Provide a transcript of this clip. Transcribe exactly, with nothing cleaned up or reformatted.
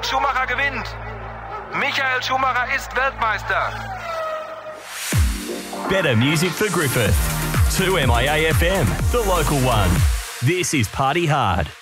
Schumacher gewinnt. Michael Schumacher ist Weltmeister. Better music for Griffith. two M I A F M, the local one. This is Party Hard.